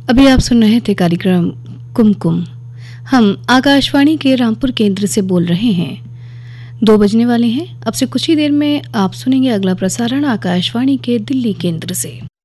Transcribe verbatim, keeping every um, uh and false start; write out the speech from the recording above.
अभी आप सुन रहे थे कार्यक्रम कुमकुम। हम आकाशवाणी के रामपुर केंद्र से बोल रहे हैं। दो बजने वाले हैं। अब से कुछ ही देर में आप सुनेंगे अगला प्रसारण आकाशवाणी के दिल्ली केंद्र से।